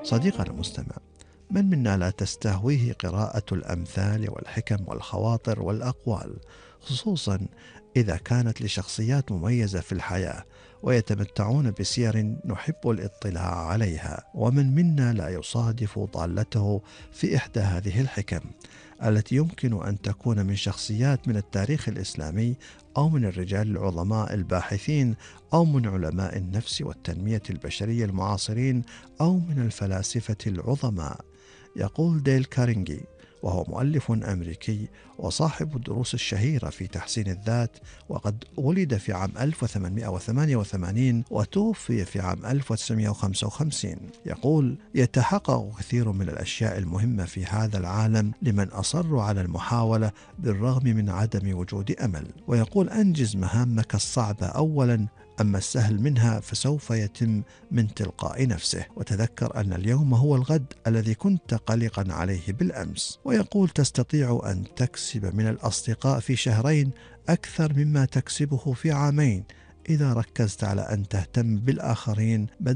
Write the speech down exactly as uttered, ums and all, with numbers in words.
صديقنا المستمع، من منا لا تستهويه قراءة الأمثال والحكم والخواطر والأقوال، خصوصا إذا كانت لشخصيات مميزة في الحياة ويتمتعون بسير نحب الاطلاع عليها. ومن منا لا يصادف ضالته في إحدى هذه الحكم التي يمكن أن تكون من شخصيات من التاريخ الإسلامي، أو من الرجال العظماء الباحثين، أو من علماء النفس والتنمية البشرية المعاصرين، أو من الفلاسفة العظماء. يقول ديل كارنيجي، وهو مؤلف أمريكي وصاحب الدروس الشهيرة في تحسين الذات، وقد ولد في عام ألف وثمانمائة وثمانية وثمانين وتوفي في عام ألف وتسعمائة وخمسة وخمسين، يقول: يتحقق كثير من الأشياء المهمة في هذا العالم لمن أصروا على المحاولة بالرغم من عدم وجود أمل. ويقول: أنجز مهامك الصعبة أولا، أما السهل منها فسوف يتم من تلقاء نفسه، وتذكر أن اليوم هو الغد الذي كنت قلقا عليه بالأمس. ويقول: تستطيع أن تكسب من الأصدقاء في شهرين أكثر مما تكسبه في عامين إذا ركزت على أن تهتم بالآخرين